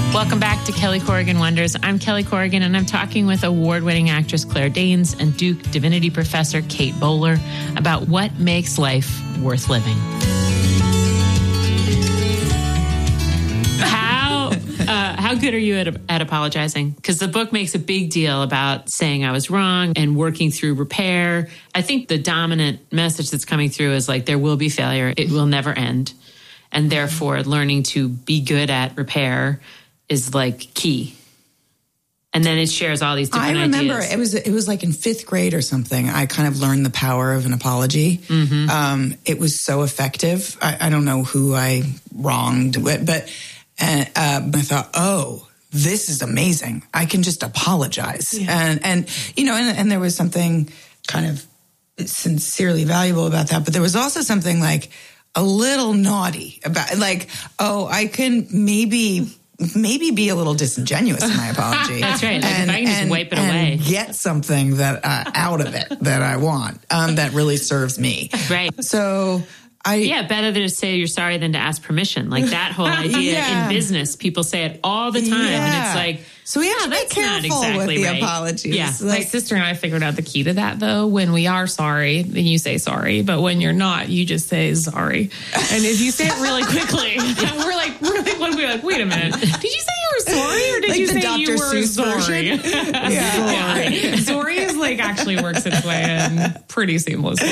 Welcome back to Kelly Corrigan Wonders. I'm Kelly Corrigan, and I'm talking with award-winning actress Claire Danes and Duke Divinity Professor Kate Bowler about what makes life worth living. How good are you at apologizing? Because the book makes a big deal about saying I was wrong and working through repair. I think the dominant message that's coming through is like there will be failure. It will never end. And therefore, learning to be good at repair is like key. And then it shares all these different ideas. I remember it was like in 5th grade or something. I kind of learned the power of an apology. Mm-hmm. It was so effective. I don't know who I wronged, but I thought, oh, this is amazing. I can just apologize. Yeah. And there was something kind of sincerely valuable about that. But there was also something like a little naughty about like, oh, I can maybe be a little disingenuous in my apology. That's right. Like if I can just wipe it away. And get something that out of it that I want that really serves me. Right. So better to say you're sorry than to ask permission. Like that whole idea in business, people say it all the time. And it's like, so we have to be careful with the apologies. Yeah. My sister and I figured out the key to that, though. When we are sorry, then you say sorry. But when you're not, you just say sorry. And if you say it really quickly, and we're like, wait a minute. Did you say you were sorry or did you say you were sorry? Sorry is like actually works its way in pretty seamlessly.